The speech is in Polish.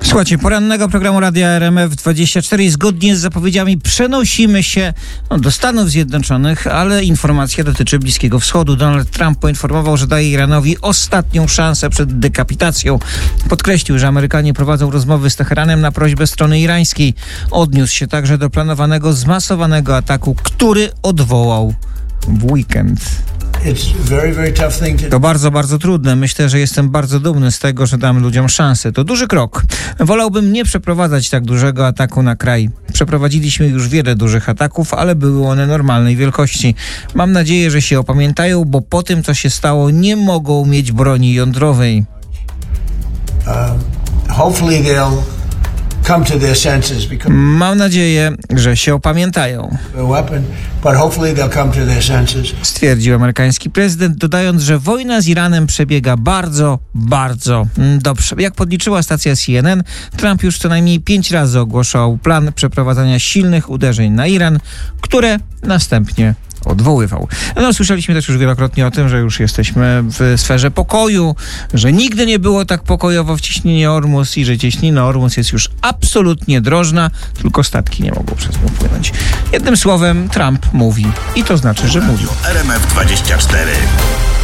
Słuchajcie, porannego programu Radia RMF24 i zgodnie z zapowiedziami przenosimy się do Stanów Zjednoczonych, ale informacja dotyczy Bliskiego Wschodu. Donald Trump poinformował, że daje Iranowi ostatnią szansę przed dekapitacją. Podkreślił, że Amerykanie prowadzą rozmowy z Teheranem na prośbę strony irańskiej. Odniósł się także do planowanego zmasowanego ataku, który odwołał w weekend. To bardzo, bardzo trudne. Myślę, że jestem bardzo dumny z tego, że dam ludziom szansę. To duży krok. Wolałbym nie przeprowadzać tak dużego ataku na kraj. Przeprowadziliśmy już wiele dużych ataków, ale były one normalnej wielkości. Mam nadzieję, że się opamiętają, bo po tym, co się stało, nie mogą mieć broni jądrowej. Mam nadzieję, że się opamiętają, stwierdził amerykański prezydent, dodając, że wojna z Iranem przebiega bardzo, bardzo dobrze. Jak podliczyła stacja CNN, Trump już co najmniej 5 razy ogłaszał plan przeprowadzania silnych uderzeń na Iran, które następnie odwoływał. Słyszeliśmy też już wielokrotnie o tym, że już jesteśmy w sferze pokoju, że nigdy nie było tak pokojowo w cieśninie Ormus i że cieśnina Ormus jest już absolutnie drożna, tylko statki nie mogą przez nią płynąć. Jednym słowem, Trump mówi i to znaczy, że mówił. RMF24